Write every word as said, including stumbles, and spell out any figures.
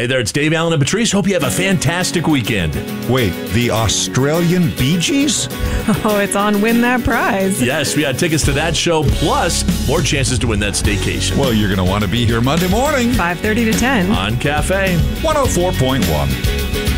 Hey there, it's Dave Allen and Patrice. Hope you have a fantastic weekend. Wait, the Australian Bee Gees? Oh, it's on Win That Prize. Yes, we got tickets to that show, plus more chances to win that staycation. Well, you're going to want to be here Monday morning five thirty to ten. On Cafe one oh four point one.